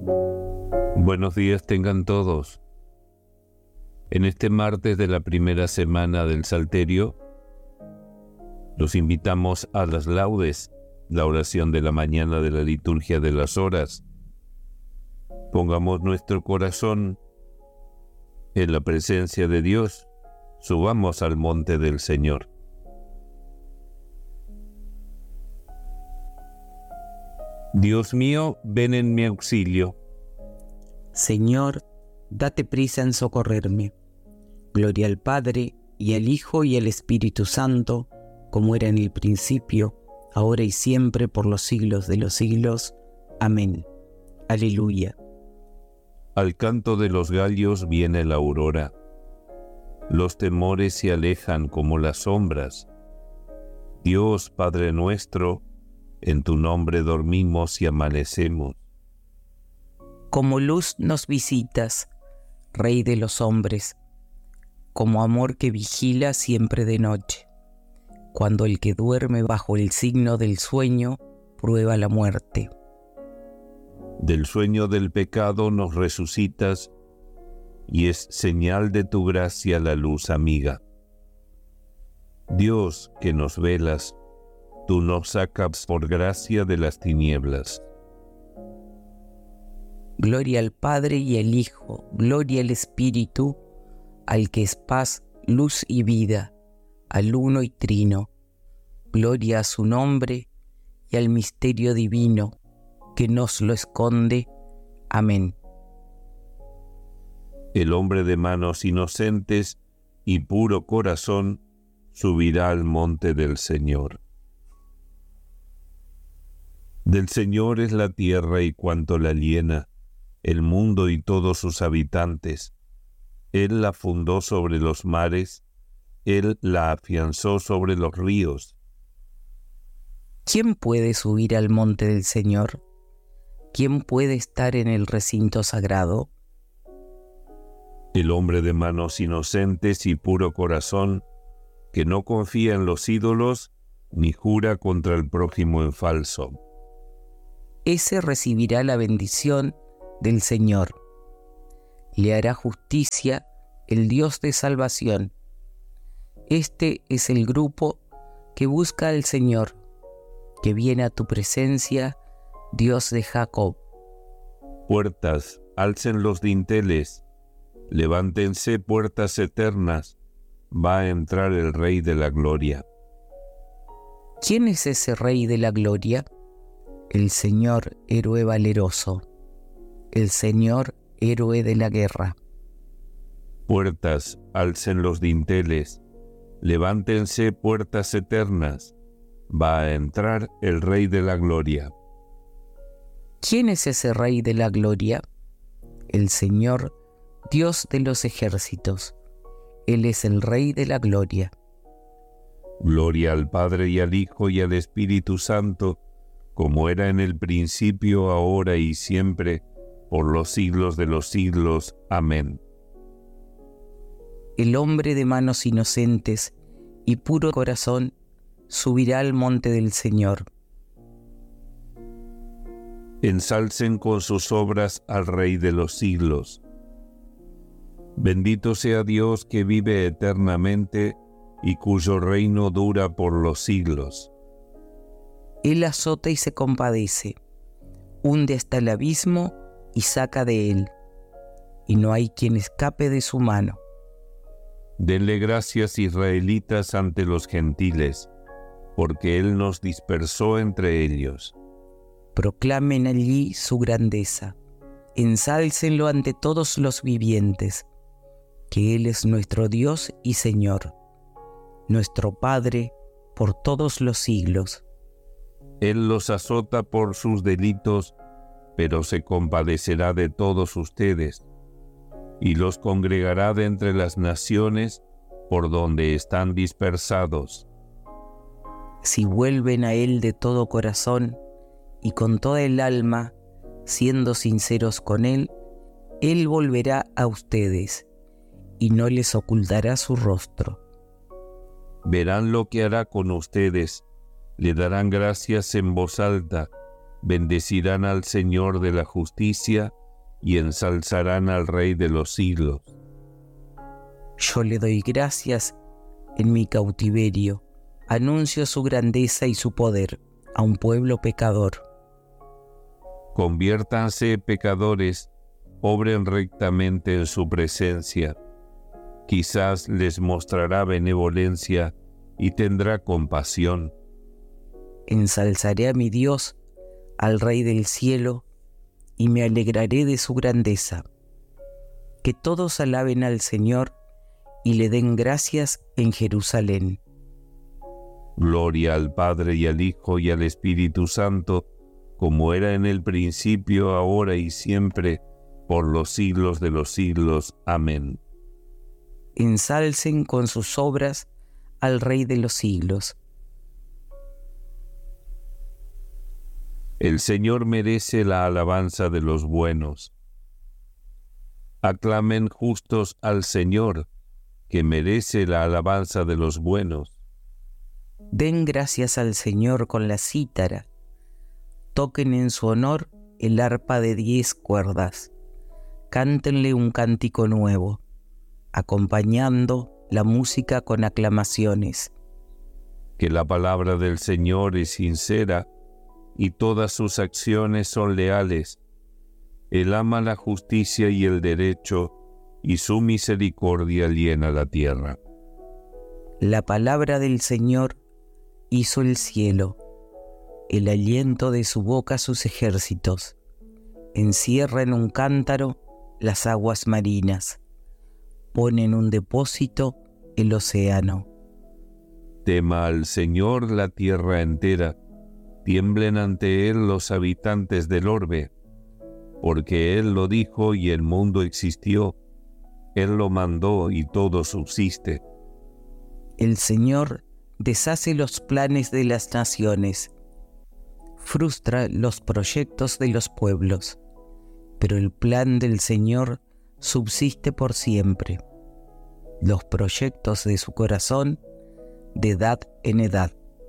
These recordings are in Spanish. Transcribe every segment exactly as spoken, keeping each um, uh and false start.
Buenos días tengan todos. En este martes de la primera semana del Salterio, los invitamos a las laudes, la oración de la mañana de la liturgia de las horas. Pongamos nuestro corazón en la presencia de Dios, subamos al monte del Señor. Dios mío, ven en mi auxilio. Señor, date prisa en socorrerme. Gloria al Padre, y al Hijo, y al Espíritu Santo, como era en el principio, ahora y siempre, por los siglos de los siglos. Amén. Aleluya. Al canto de los gallos viene la aurora. Los temores se alejan como las sombras. Dios, Padre nuestro, en tu nombre dormimos y amanecemos. Como luz nos visitas, Rey de los hombres, como amor que vigila siempre de noche, cuando el que duerme bajo el signo del sueño prueba la muerte. Del sueño del pecado nos resucitas, y es señal de tu gracia la luz amiga. Dios, que nos velas, tú nos sacas por gracia de las tinieblas. Gloria al Padre y al Hijo, gloria al Espíritu, al que es paz, luz y vida, al uno y trino. Gloria a su nombre y al misterio divino, que nos lo esconde. Amén. El hombre de manos inocentes y puro corazón subirá al monte del Señor. Del Señor es la tierra y cuanto la llena, el mundo y todos sus habitantes. Él la fundó sobre los mares, Él la afianzó sobre los ríos. ¿Quién puede subir al monte del Señor? ¿Quién puede estar en el recinto sagrado? El hombre de manos inocentes y puro corazón, que no confía en los ídolos, ni jura contra el prójimo en falso. Ese recibirá la bendición del Señor. Le hará justicia el Dios de salvación. Este es el grupo que busca al Señor, que viene a tu presencia, Dios de Jacob. Puertas, alcen los dinteles, levántense puertas eternas, va a entrar el Rey de la Gloria. ¿Quién es ese Rey de la Gloria? El Señor, héroe valeroso, el Señor, héroe de la guerra. Puertas, alcen los dinteles, levántense puertas eternas, va a entrar el Rey de la Gloria. ¿Quién es ese Rey de la Gloria? El Señor, Dios de los ejércitos, Él es el Rey de la Gloria. Gloria al Padre y al Hijo y al Espíritu Santo, como era en el principio, ahora y siempre, por los siglos de los siglos. Amén. El hombre de manos inocentes y puro corazón subirá al monte del Señor. Ensalcen con sus obras al Rey de los siglos. Bendito sea Dios que vive eternamente y cuyo reino dura por los siglos. Él azota y se compadece, hunde hasta el abismo y saca de él, y no hay quien escape de su mano. Denle gracias, israelitas, ante los gentiles, porque Él nos dispersó entre ellos. Proclamen allí su grandeza, ensálcenlo ante todos los vivientes, que Él es nuestro Dios y Señor, nuestro Padre por todos los siglos. Él los azota por sus delitos, pero se compadecerá de todos ustedes, y los congregará de entre las naciones por donde están dispersados. Si vuelven a Él de todo corazón y con toda el alma, siendo sinceros con Él, Él volverá a ustedes y no les ocultará su rostro. Verán lo que hará con ustedes, le darán gracias en voz alta, bendecirán al Señor de la justicia y ensalzarán al Rey de los siglos. Yo le doy gracias en mi cautiverio, anuncio su grandeza y su poder a un pueblo pecador. Conviértanse pecadores, obren rectamente en su presencia. Quizás les mostrará benevolencia y tendrá compasión. Ensalzaré a mi Dios, al Rey del cielo, y me alegraré de su grandeza. Que todos alaben al Señor y le den gracias en Jerusalén. Gloria al Padre y al Hijo y al Espíritu Santo, como era en el principio, ahora y siempre, por los siglos de los siglos. Amén. Ensalcen con sus obras al Rey de los siglos. El Señor merece la alabanza de los buenos. Aclamen justos al Señor, que merece la alabanza de los buenos. Den gracias al Señor con la cítara. Toquen en su honor el arpa de diez cuerdas. Cántenle un cántico nuevo, acompañando la música con aclamaciones. Que la palabra del Señor es sincera y todas sus acciones son leales. Él ama la justicia y el derecho, y su misericordia llena la tierra. La palabra del Señor hizo el cielo, el aliento de su boca sus ejércitos. Encierra en un cántaro las aguas marinas, pone en un depósito el océano. Tema al Señor la tierra entera, tiemblen ante Él los habitantes del orbe, porque Él lo dijo y el mundo existió, Él lo mandó y todo subsiste. El Señor deshace los planes de las naciones, frustra los proyectos de los pueblos, pero el plan del Señor subsiste por siempre. Los proyectos de su corazón, de edad en edad.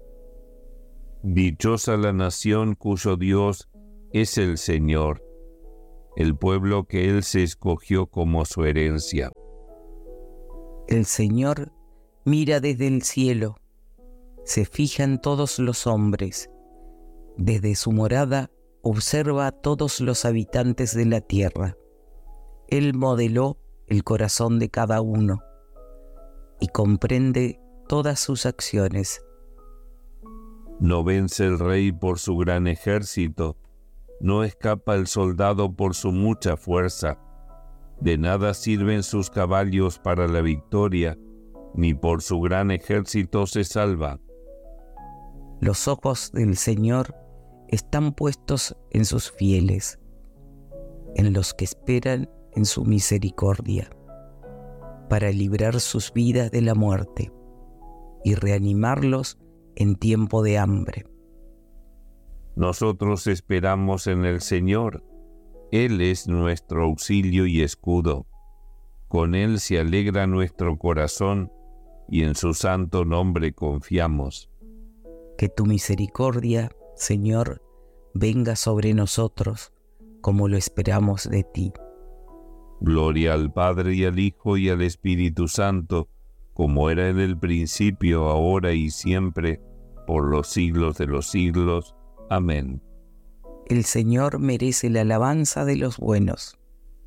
Dichosa la nación cuyo Dios es el Señor, el pueblo que Él se escogió como su herencia. El Señor mira desde el cielo, se fija en todos los hombres. Desde su morada observa a todos los habitantes de la tierra. Él modeló el corazón de cada uno y comprende todas sus acciones. No vence el rey por su gran ejército, no escapa el soldado por su mucha fuerza. De nada sirven sus caballos para la victoria, ni por su gran ejército se salva. Los ojos del Señor están puestos en sus fieles, en los que esperan en su misericordia, para librar sus vidas de la muerte y reanimarlos en tiempo de hambre. Nosotros esperamos en el Señor. Él es nuestro auxilio y escudo. Con Él se alegra nuestro corazón y en su santo nombre confiamos. Que tu misericordia, Señor, venga sobre nosotros como lo esperamos de ti. Gloria al Padre y al Hijo y al Espíritu Santo, como era en el principio, ahora y siempre, por los siglos de los siglos. Amén. El Señor merece la alabanza de los buenos.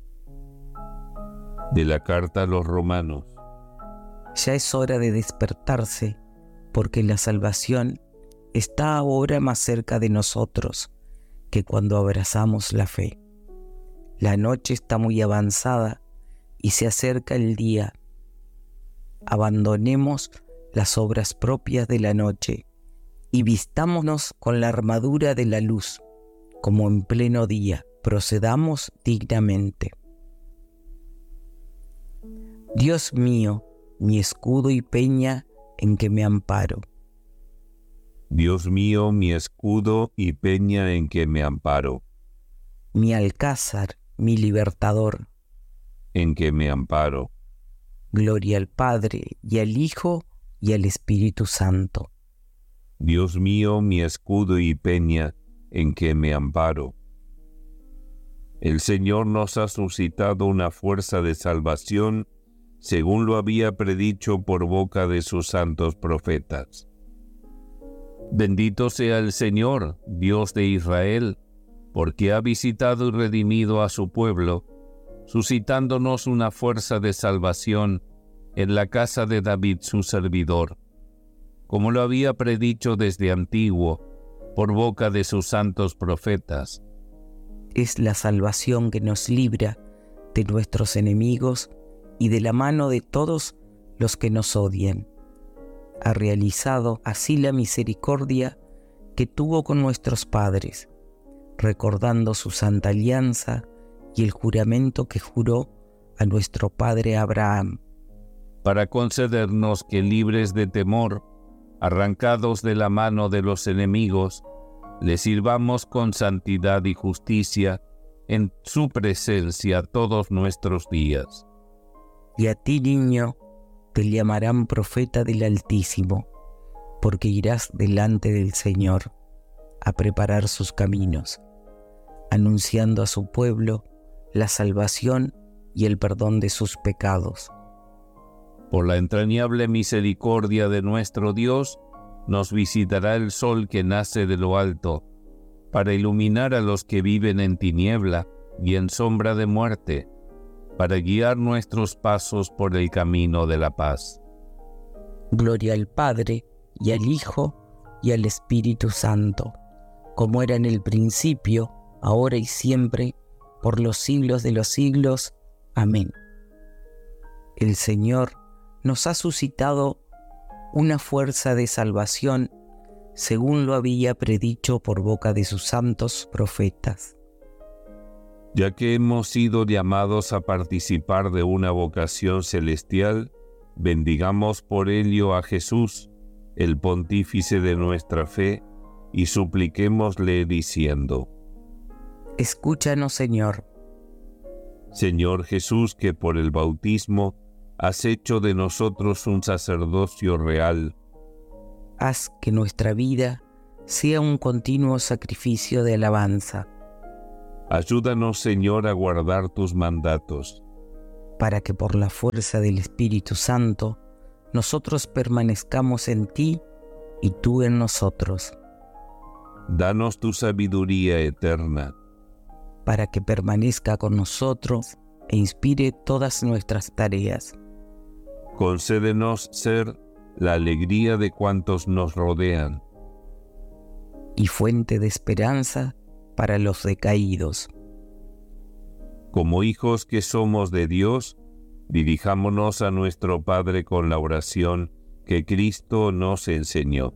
De la carta a los Romanos. Ya es hora de despertarse, porque la salvación está ahora más cerca de nosotros que cuando abrazamos la fe. La noche está muy avanzada y se acerca el día. Abandonemos las obras propias de la noche y vistámonos con la armadura de la luz, como en pleno día. Procedamos dignamente. Dios mío, mi escudo y peña en que me amparo. Dios mío, mi escudo y peña en que me amparo. Mi alcázar, mi libertador. En que me amparo. Gloria al Padre, y al Hijo, y al Espíritu Santo. Dios mío, mi escudo y peña, en que me amparo. El Señor nos ha suscitado una fuerza de salvación, según lo había predicho por boca de sus santos profetas. Bendito sea el Señor, Dios de Israel, porque ha visitado y redimido a su pueblo, suscitándonos una fuerza de salvación en la casa de David su servidor, como lo había predicho desde antiguo, por boca de sus santos profetas. Es la salvación que nos libra de nuestros enemigos y de la mano de todos los que nos odian. Ha realizado así la misericordia que tuvo con nuestros padres, recordando su santa alianza y el juramento que juró a nuestro padre Abraham, para concedernos que, libres de temor, arrancados de la mano de los enemigos, le sirvamos con santidad y justicia en su presencia todos nuestros días. Y a ti, niño, te llamarán profeta del Altísimo, porque irás delante del Señor a preparar sus caminos, anunciando a su pueblo la salvación y el perdón de sus pecados. Por la entrañable misericordia de nuestro Dios, nos visitará el sol que nace de lo alto, para iluminar a los que viven en tiniebla y en sombra de muerte, para guiar nuestros pasos por el camino de la paz. Gloria al Padre, y al Hijo, y al Espíritu Santo, como era en el principio, ahora y siempre, por los siglos de los siglos. Amén. El Señor nos ha suscitado una fuerza de salvación, según lo había predicho por boca de sus santos profetas. Ya que hemos sido llamados a participar de una vocación celestial, bendigamos por ello a Jesús, el pontífice de nuestra fe, y supliquémosle diciendo: Escúchanos, Señor. Señor Jesús, que por el bautismo has hecho de nosotros un sacerdocio real, haz que nuestra vida sea un continuo sacrificio de alabanza. Ayúdanos, Señor, a guardar tus mandatos, para que por la fuerza del Espíritu Santo nosotros permanezcamos en ti y tú en nosotros. Danos tu sabiduría eterna, para que permanezca con nosotros e inspire todas nuestras tareas. Concédenos ser la alegría de cuantos nos rodean, y fuente de esperanza para los decaídos. Como hijos que somos de Dios, dirijámonos a nuestro Padre con la oración que Cristo nos enseñó.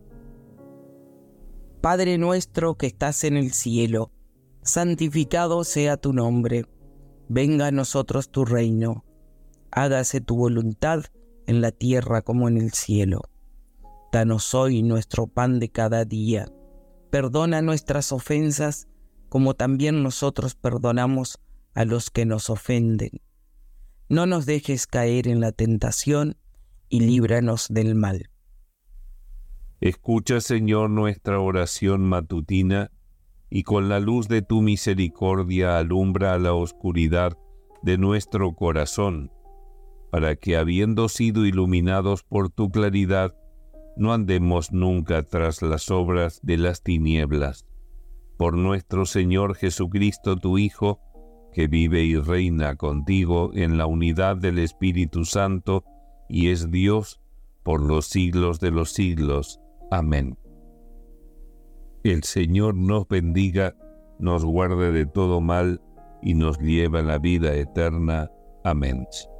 Padre nuestro que estás en el cielo, santificado sea tu nombre. Venga a nosotros tu reino. Hágase tu voluntad en la tierra como en el cielo. Danos hoy nuestro pan de cada día. Perdona nuestras ofensas, como también nosotros perdonamos a los que nos ofenden. No nos dejes caer en la tentación y líbranos del mal. Escucha, Señor, nuestra oración matutina, y con la luz de tu misericordia alumbra a la oscuridad de nuestro corazón, para que, habiendo sido iluminados por tu claridad, no andemos nunca tras las obras de las tinieblas. Por nuestro Señor Jesucristo, tu Hijo, que vive y reina contigo en la unidad del Espíritu Santo, y es Dios por los siglos de los siglos. Amén. El Señor nos bendiga, nos guarde de todo mal, y nos lleve a la vida eterna. Amén.